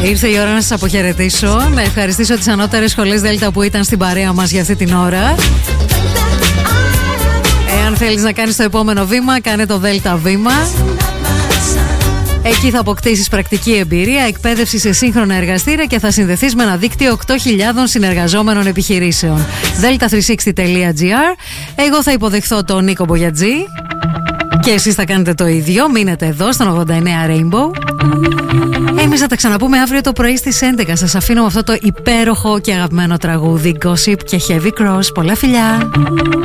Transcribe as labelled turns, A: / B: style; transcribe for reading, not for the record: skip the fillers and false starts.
A: Ήρθε η ώρα να σας αποχαιρετήσω. Να ευχαριστήσω τις ανώτερες σχολές Δέλτα που ήταν στην παρέα μας για αυτή την ώρα. Εάν θέλεις να κάνεις το επόμενο βήμα, κάνε το Δέλτα βήμα. Εκεί θα αποκτήσεις πρακτική εμπειρία, εκπαίδευση σε σύγχρονα εργαστήρια και θα συνδεθείς με ένα δίκτυο 8.000 συνεργαζόμενων επιχειρήσεων. delta360.gr. Εγώ θα υποδεχθώ τον Νίκο Μπογιατζή και εσείς θα κάνετε το ίδιο. Μείνετε εδώ στον 89 Rainbow. Εμείς θα τα ξαναπούμε αύριο το πρωί στις 11. Σας αφήνω με αυτό το υπέροχο και αγαπημένο τραγούδι Gossip και Heavy Cross. Πολλά φιλιά!